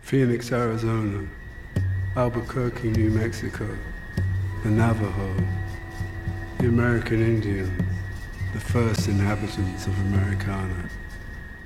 Phoenix, Arizona, Albuquerque, New Mexico, the Navajo, the American Indians, the first inhabitants of Americana.